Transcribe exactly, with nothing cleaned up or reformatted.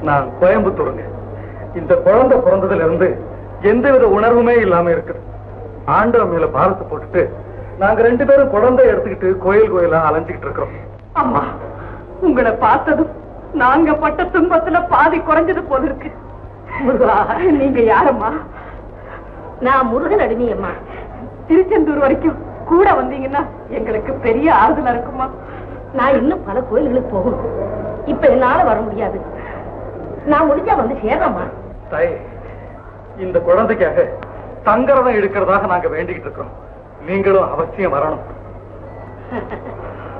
நான் கோயம்புத்தூருங்க. இந்த குழந்தை பிறந்ததுல இருந்து எந்தவித உணர்வுமே இல்லாம இருக்குது. ஆண்டவன் மேல பாரத்தை போட்டுட்டு நாங்க ரெண்டு பேரும் குழந்தை எடுத்துக்கிட்டு கோயில் கோயிலா அலைஞ்சுக்கிட்டு இருக்கிறோம். அம்மா, உங்களை பார்த்ததும் நாங்க பட்ட துன்பத்துல பாதி குறைஞ்சது போல இருக்கு. முருகா, நீங்க யாரம்மா? நான் முருகன் அடிமை அம்மா. திருச்செந்தூர் வரைக்கும் கூட வந்தீங்கன்னா எங்களுக்கு பெரிய ஆறுதலா இருக்குமா? நான் இன்னும் பல கோயில்களுக்கு போகணும். இப்ப என்னால வர முடியாது. நான் முடிஞ்சா வந்து சேர்றேம்மா. தாய், இந்த குழந்தைக்காக தங்கரதம் எடுக்கிறதாக நாங்க வேண்டிக்கிட்டு இருக்கிறோம். நீங்களும் அவசியம் வரணும்.